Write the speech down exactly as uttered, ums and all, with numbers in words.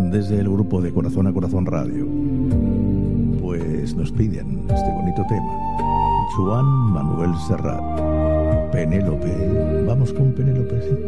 desde el grupo de Corazón a Corazón Radio, pues nos piden este bonito tema. Joan Manuel Serrat, Penélope. Vamos con Penélope, sí.